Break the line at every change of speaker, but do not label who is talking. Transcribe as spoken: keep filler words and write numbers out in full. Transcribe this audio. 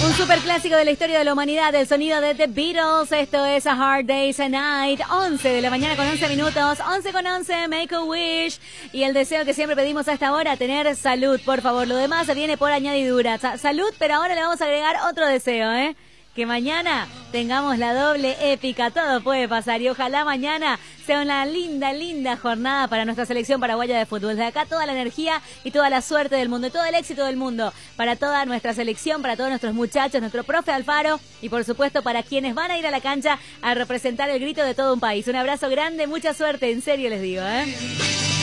Un super clásico de la historia de la humanidad, el sonido de The Beatles. Esto es A Hard Day's Night. once de la mañana con once minutos. once con once, make a wish. Y el deseo que siempre pedimos a esta hora, tener salud, por favor. Lo demás viene por añadidura. Sa- salud, pero ahora le vamos a agregar otro deseo, ¿eh? Que mañana tengamos la doble épica. Todo puede pasar y ojalá mañana sea una linda, linda jornada para nuestra selección paraguaya de fútbol. De acá toda la energía y toda la suerte del mundo y todo el éxito del mundo para toda nuestra selección, para todos nuestros muchachos, nuestro profe Alfaro y por supuesto para quienes van a ir a la cancha a representar el grito de todo un país. Un abrazo grande, mucha suerte, en serio les digo, ¿eh?